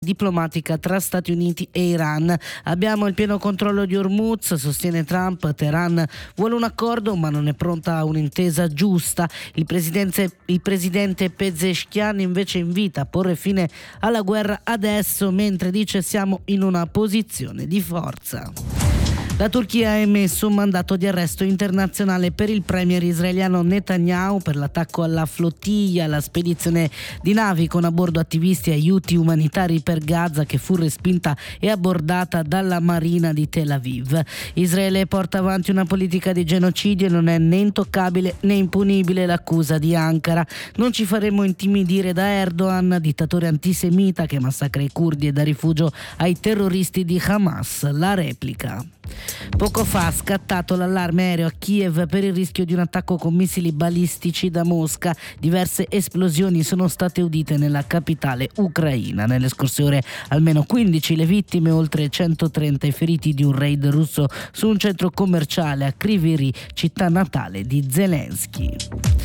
diplomatica tra Stati Uniti e Iran. Abbiamo il pieno controllo di Hormuz, sostiene Trump. Teheran vuole un accordo ma non è pronta a un'intesa giusta. Il presidente Pezeshkian invece invita a porre fine alla guerra adesso, mentre dice siamo in una posizione di forza. La Turchia ha emesso un mandato di arresto internazionale per il premier israeliano Netanyahu per l'attacco alla flottiglia, la spedizione di navi con a bordo attivisti e aiuti umanitari per Gaza, che fu respinta e abbordata dalla marina di Tel Aviv. Israele porta avanti una politica di genocidio e non è né intoccabile né impunibile l'accusa di Ankara. Non ci faremo intimidire da Erdogan, dittatore antisemita che massacra i curdi e dà rifugio ai terroristi di Hamas. La replica. Poco fa ha scattato l'allarme aereo a Kiev per il rischio di un attacco con missili balistici da Mosca. Diverse esplosioni sono state udite nella capitale ucraina. Nelle scorse ore almeno 15 le vittime, oltre 130 i feriti di un raid russo su un centro commerciale a Kryvyi Rih, città natale di Zelensky.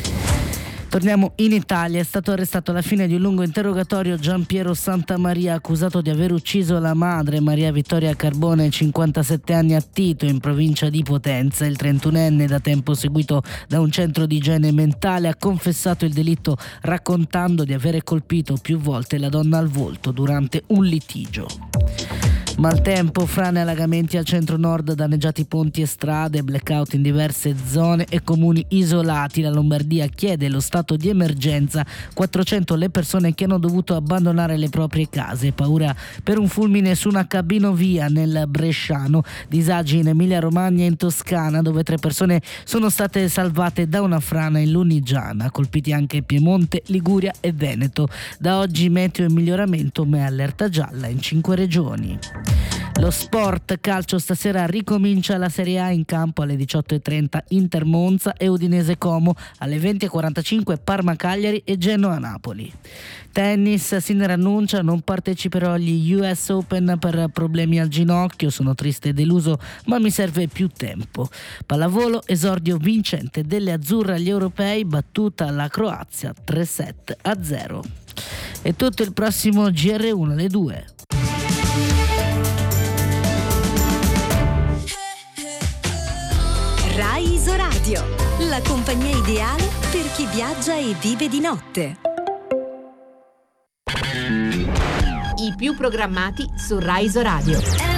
Torniamo in Italia. È stato arrestato alla fine di un lungo interrogatorio Giampiero Santamaria, accusato di aver ucciso la madre Maria Vittoria Carbone, 57 anni, a Tito, in provincia di Potenza. Il 31enne, da tempo seguito da un centro di igiene mentale, ha confessato il delitto raccontando di avere colpito più volte la donna al volto durante un litigio. Maltempo, frane e allagamenti al centro-nord, danneggiati ponti e strade, blackout in diverse zone e comuni isolati. La Lombardia chiede lo stato di emergenza, 400 le persone che hanno dovuto abbandonare le proprie case. Paura per un fulmine su una cabinovia nel Bresciano, disagi in Emilia-Romagna e in Toscana, dove 3 persone sono state salvate da una frana in Lunigiana, colpiti anche Piemonte, Liguria e Veneto. Da oggi meteo in miglioramento, ma è allerta gialla in 5 regioni. Lo sport calcio, stasera ricomincia la Serie A. In campo alle 18:30 Inter Monza e Udinese Como, alle 20:45 Parma Cagliari e Genoa Napoli. Tennis, Sinner annuncia non parteciperò agli US Open per problemi al ginocchio, sono triste e deluso ma mi serve più tempo. Pallavolo, esordio vincente delle azzurre agli europei, battuta la Croazia 3-7-0. E tutto il prossimo GR1 alle 2. Rai Isoradio, la compagnia ideale per chi viaggia e vive di notte. I più programmati su Rai Isoradio.